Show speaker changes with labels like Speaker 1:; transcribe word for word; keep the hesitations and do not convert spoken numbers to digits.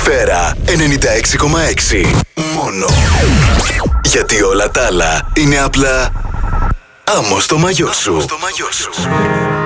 Speaker 1: Καλησπέρα ενενήντα έξι κόμμα έξι. Μόνο. Γιατί όλα τα άλλα είναι απλά άμμο στο μαγιό σου.